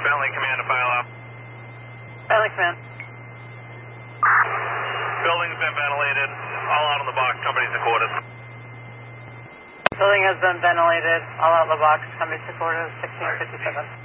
Bentley Command to file up. Bentley Command. Building's been ventilated. All out of the box. Company's to quarters. Building has been ventilated. All out of the box. Company's to quarters. 1657.